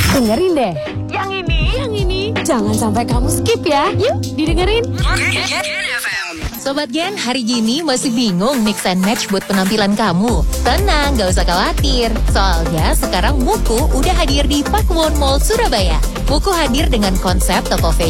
Dengerin deh. Yang ini. Jangan sampai kamu skip ya. Yuk, didengerin. Sobat Gen, hari gini masih bingung mix and match buat penampilan kamu? Tenang, gak usah khawatir. Soalnya sekarang Muku udah hadir di Pakuwon Mall Surabaya. Muku hadir dengan konsep toko fashion